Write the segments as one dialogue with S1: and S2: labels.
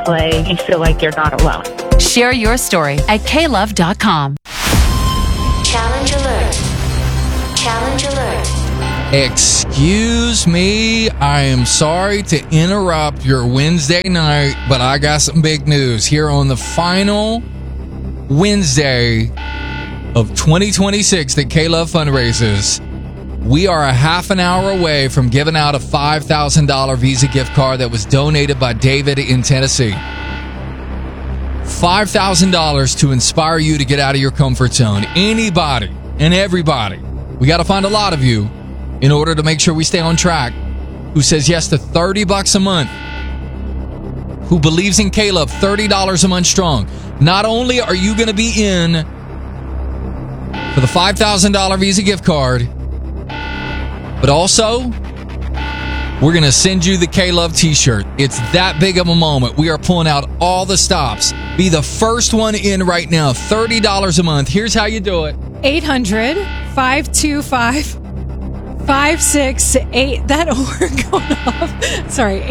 S1: way you feel like you're not alone.
S2: Share your story at klove.com.
S3: Challenge alert. Challenge alert.
S4: Excuse me, I am sorry to interrupt your Wednesday night, but I got some big news here on the final Wednesday of 2026 that K-Love fundraises. We are a half an hour away from giving out a $5,000 Visa gift card that was donated by David in Tennessee. $5,000 to inspire you to get out of your comfort zone. Anybody and everybody. We got to find a lot of you in order to make sure we stay on track, who says yes to $30 a month, who believes in K-Love, $30 a month strong. Not only are you going to be in for the $5,000 Visa gift card, but also we're going to send you the K-Love t-shirt. It's that big of a moment. We are pulling out all the stops. Be the first one in right now. $30 a month. Here's how you do it.
S5: 800-525-5683. That order going off. Sorry.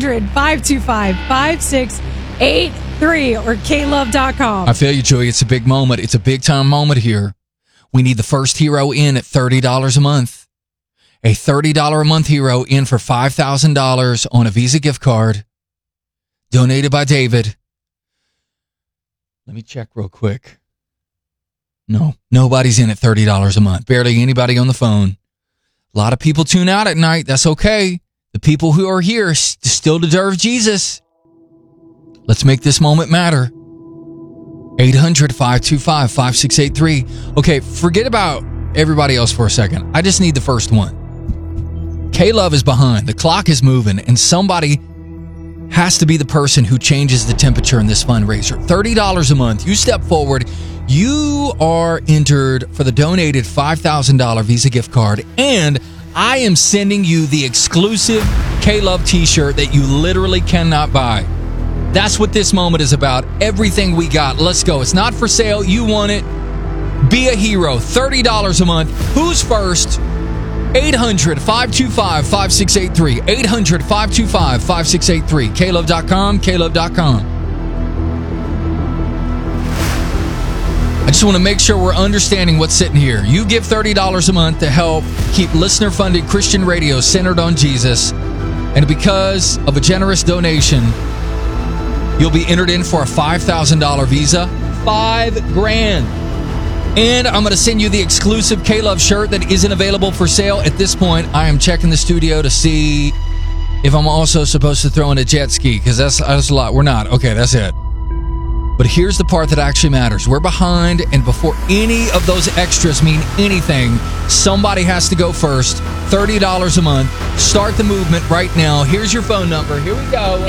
S5: 800-525-5683 or klove.com.
S4: I feel you, Joey. It's a big moment. It's a big time moment here. We need the first hero in at $30 a month. A $30 a month hero in for $5,000 on a Visa gift card donated by David. Let me check real quick. No, nobody's in at $30 a month. Barely anybody on the phone. A lot of people tune out at night. That's okay. The people who are here still deserve Jesus. Let's make this moment matter. 800-525-5683. Okay, forget about everybody else for a second. I just need the first one. K-Love is behind. The clock is moving, and somebody has to be the person who changes the temperature in this fundraiser. $30 a month. You step forward. You are entered for the donated $5,000 Visa gift card, and I am sending you the exclusive K-Love t-shirt that you literally cannot buy. That's what this moment is about. Everything we got. Let's go. It's not for sale. You want it. Be a hero. $30 a month. Who's first? 800-525-5683. 800-525-5683. klove.com. klove.com. I just want to make sure we're understanding what's sitting here. You give $30 a month to help keep listener-funded Christian radio centered on Jesus. And because of a generous donation, you'll be entered in for a $5,000 Visa. $5,000. And I'm going to send you the exclusive K-Love shirt that isn't available for sale at this point. I am checking the studio to see if I'm also supposed to throw in a jet ski, because that's a lot. We're not. Okay, that's it. But here's the part that actually matters. We're behind, and before any of those extras mean anything, somebody has to go first. $30 a month. Start the movement right now. Here's your phone number. Here we go.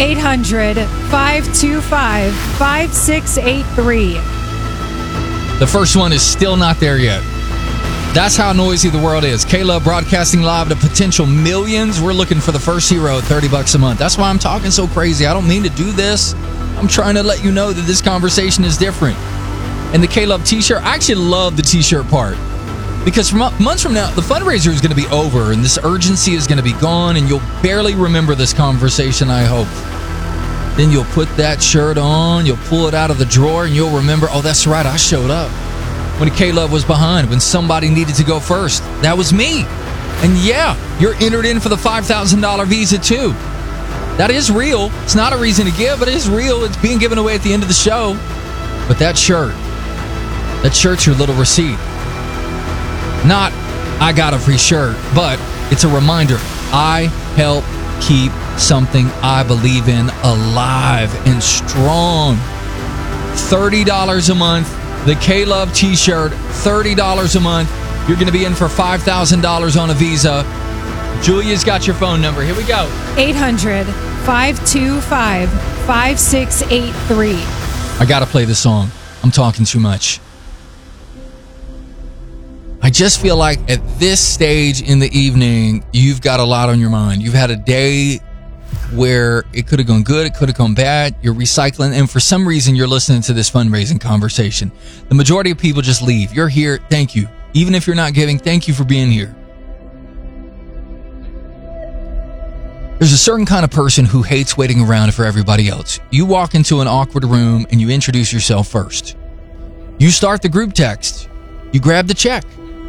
S5: 800-525-5683.
S4: The first one is still not there yet. That's how noisy the world is. K-Love broadcasting live to potential millions. We're looking for the first hero at $30 a month. That's why I'm talking so crazy. I don't mean to do this. I'm trying to let you know that this conversation is different. And the K-Love t-shirt, I actually love the t-shirt part. Because from months from now, the fundraiser is going to be over and this urgency is going to be gone and you'll barely remember this conversation, I hope. Then you'll put that shirt on, you'll pull it out of the drawer, and you'll remember, oh, that's right, I showed up when K-Love was behind, when somebody needed to go first. That was me. And yeah, you're entered in for the $5,000 Visa too. That is real. It's not a reason to give, but it is real. It's being given away at the end of the show. But that shirt's your little receipt. Not, I got a free shirt, but it's a reminder. I help keep something I believe in alive and strong. $30 a month. The K-Love t-shirt, $30 a month. You're going to be in for $5,000 on a Visa. Julia's got your phone number. Here we go.
S5: 800-525-5683.
S4: I got to play this song. I'm talking too much. I just feel like at this stage in the evening, you've got a lot on your mind. You've had a day where it could have gone good, it could have gone bad. You're recycling, and for some reason, you're listening to this fundraising conversation. The majority of people just leave. You're here. Thank you. Even if you're not giving, thank you for being here. There's a certain kind of person who hates waiting around for everybody else. You walk into an awkward room and you introduce yourself first. You start the group text. You grab the check.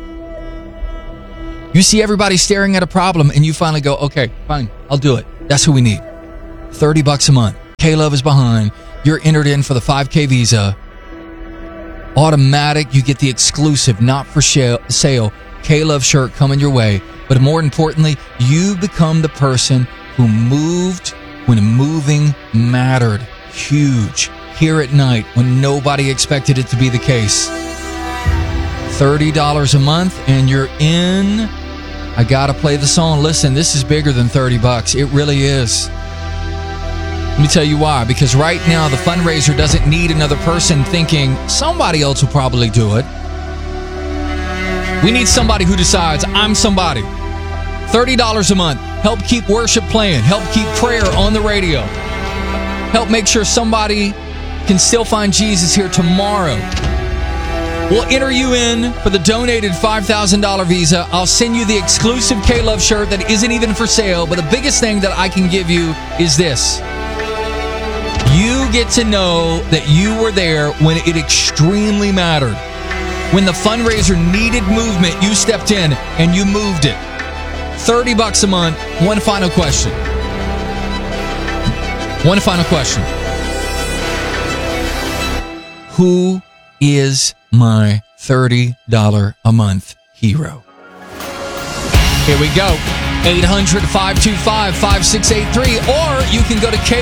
S4: You see everybody staring at a problem and you finally go, okay, fine, I'll do it. That's who we need. $30 a month. K-Love is behind. You're entered in for the 5K visa. Automatic, you get the exclusive, not for sale, K-Love shirt coming your way. But more importantly, you become the person who moved when moving mattered. Huge. Here at night when nobody expected it to be the case. $30 a month and you're in. I gotta play the song. Listen, this is bigger than $30. It really is. Let me tell you why. Because right now the fundraiser doesn't need another person thinking somebody else will probably do it. We need somebody who decides I'm somebody. $30 a month. Help keep worship playing. Help keep prayer on the radio. Help make sure somebody can still find Jesus here tomorrow. We'll enter you in for the donated $5,000 visa. I'll send you the exclusive K-Love shirt that isn't even for sale. But the biggest thing that I can give you is this. You get to know that you were there when it extremely mattered. When the fundraiser needed movement, you stepped in and you moved it. $30 a month. One final question. One final question. Who is my $30 a month hero? Here we go. 800-525-5683, or you can go to